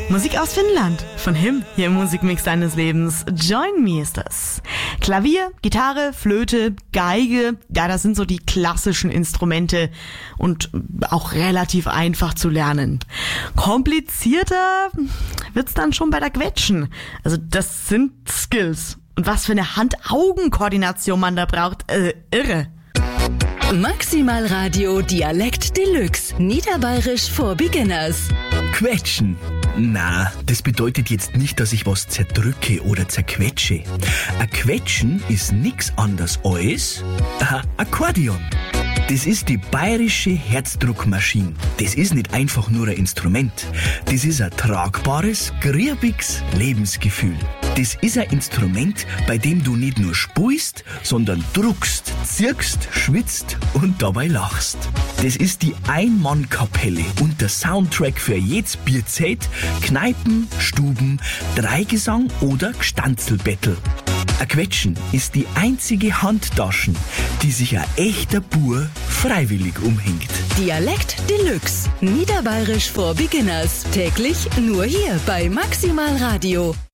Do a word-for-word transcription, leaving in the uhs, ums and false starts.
Musik aus Finnland. Von Him hier im Musikmix deines Lebens. Join Me ist das. Klavier, Gitarre, Flöte, Geige. Ja, das sind so die klassischen Instrumente und auch relativ einfach zu lernen. Komplizierter wird's dann schon bei der Quetschen. Also das sind Skills. Und was für eine Hand-Augen-Koordination man da braucht. Äh, irre. Maximal Radio Dialekt Deluxe. Niederbayerisch for Beginners. Quetschen. Na, das bedeutet jetzt nicht, dass ich was zerdrücke oder zerquetsche. Ein Quetschen ist nix anderes als ein Akkordeon. Das ist die bayerische Herzdruckmaschine. Das ist nicht einfach nur ein Instrument. Das ist ein tragbares, griebiges Lebensgefühl. Das ist ein Instrument, bei dem du nicht nur spielst, sondern druckst, zirkst, schwitzt und dabei lachst. Das ist die Ein-Mann-Kapelle und der Soundtrack für jedes Bierzelt, Kneipen, Stuben, Dreigesang oder Gstanzelbattle. Ein Quetschen ist die einzige Handtaschen, die sich ein echter Bur freiwillig umhängt. Dialekt Deluxe. Niederbayerisch for Beginners. Täglich nur hier bei Maximal Radio.